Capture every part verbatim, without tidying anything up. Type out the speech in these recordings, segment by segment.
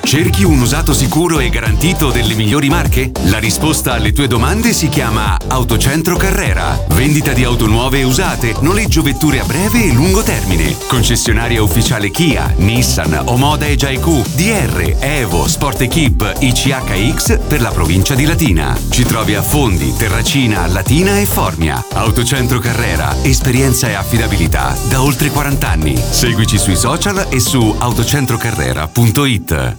Cerchi un usato sicuro e garantito delle migliori marche? La risposta alle tue domande si chiama Autocentro Carrera. Vendita di auto nuove e usate, noleggio vetture a breve e lungo termine. Concessionaria ufficiale Kia, Nissan, Omoda e Jaiku, D R, Evo, Sport Equip, I C H X per la provincia di Latina. Ci trovi a Fondi, Terracina, Latina e Formia. Autocentro Carrera, esperienza e affidabilità da oltre quaranta anni. Seguici sui social e su autocentrocarrera punto it.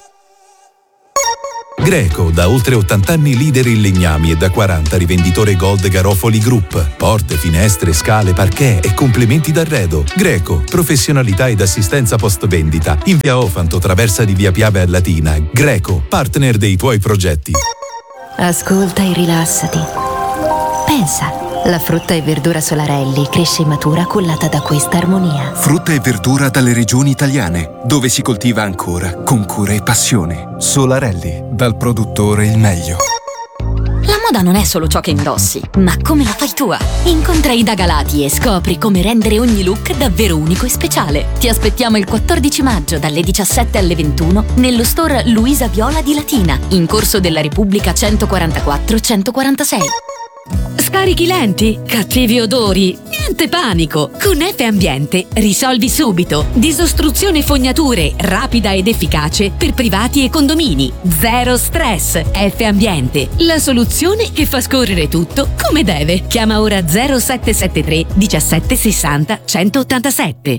Greco, da oltre ottanta anni leader in legnami e da quaranta rivenditore Gold Garofoli Group. Porte, finestre, scale, parquet e complementi d'arredo. Greco, professionalità ed assistenza post vendita. In via Ofanto, traversa di via Piave a Latina. Greco, partner dei tuoi progetti. Ascolta e rilassati. Pensa, la frutta e verdura Solarelli cresce e matura cullata da questa armonia. Frutta e verdura dalle regioni italiane, dove si coltiva ancora con cura e passione. Solarelli, dal produttore il meglio. La moda non è solo ciò che indossi, ma come la fai tua. Incontra Ida Galati e scopri come rendere ogni look davvero unico e speciale. Ti aspettiamo il quattordici maggio dalle diciassette alle ventuno nello store Luisa Viola di Latina, in Corso della Repubblica centoquarantaquattro centoquarantasei. Scarichi lenti? Cattivi odori? Niente panico! Con F Ambiente risolvi subito. Disostruzione fognature rapida ed efficace per privati e condomini. Zero stress. F Ambiente, la soluzione che fa scorrere tutto come deve. Chiama ora zero sette sette tre diciassette sessanta centottantasette.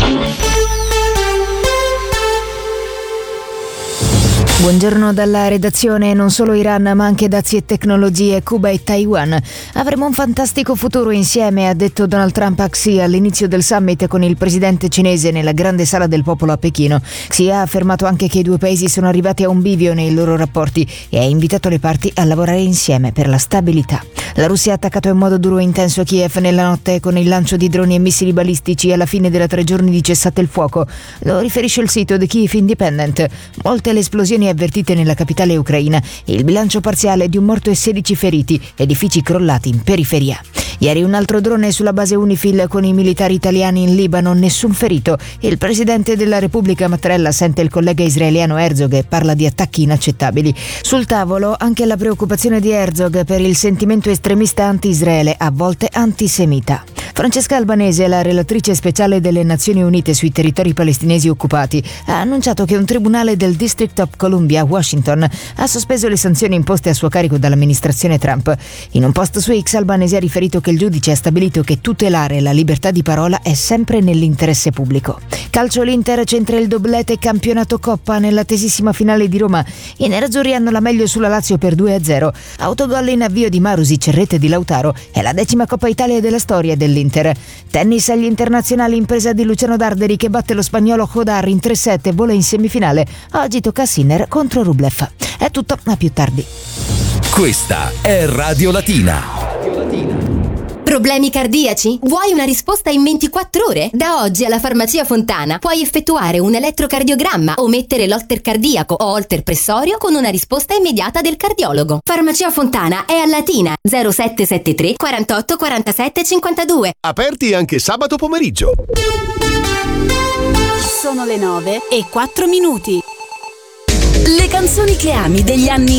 Buongiorno dalla redazione. Non solo Iran ma anche dazi e tecnologie, Cuba e Taiwan. Avremo un fantastico futuro insieme, ha detto Donald Trump a Xi all'inizio del summit con il presidente cinese nella grande sala del popolo a Pechino. Xi ha affermato anche che i due paesi sono arrivati a un bivio nei loro rapporti e ha invitato le parti a lavorare insieme per la stabilità. La Russia ha attaccato in modo duro e intenso Kiev nella notte con il lancio di droni e missili balistici alla fine della tre giorni di cessate il fuoco. Lo riferisce il sito The Kyiv Independent. Molte le esplosioni avvertite nella capitale ucraina, il bilancio parziale è di un morto e sedici feriti, edifici crollati in periferia. Ieri un altro drone sulla base UNIFIL con i militari italiani in Libano, nessun ferito. Il presidente della Repubblica Mattarella sente il collega israeliano Herzog e parla di attacchi inaccettabili. Sul tavolo anche la preoccupazione di Herzog per il sentimento estremista anti-Israele, a volte antisemita. Francesca Albanese, la relatrice speciale delle Nazioni Unite sui territori palestinesi occupati, ha annunciato che un tribunale del District of Columbia, Washington, ha sospeso le sanzioni imposte a suo carico dall'amministrazione Trump. In un post su X, Albanese ha riferito che il giudice ha stabilito che tutelare la libertà di parola è sempre nell'interesse pubblico. Calcio, l'Inter centra il doblete campionato Coppa nell'attesissima finale di Roma. I nerazzurri hanno la meglio sulla Lazio per due a zero. Autogol in avvio di Marusic, rete di Lautaro. È la decima Coppa Italia della storia dell'Inter. Tennis agli internazionali, impresa di Luciano Darderi che batte lo spagnolo Hodar in tre sette e vola in semifinale. Oggi tocca a Sinner contro Rublev. È tutto, a più tardi. Questa è Radio Latina. Problemi cardiaci? Vuoi una risposta in ventiquattro ore? Da oggi alla Farmacia Fontana puoi effettuare un elettrocardiogramma o mettere l'holter cardiaco o holter pressorio con una risposta immediata del cardiologo. Farmacia Fontana è a Latina, zero sette sette tre quarantotto quarantasette cinquantadue. Aperti anche sabato pomeriggio. Sono le nove e quattro minuti. Le canzoni che ami degli anni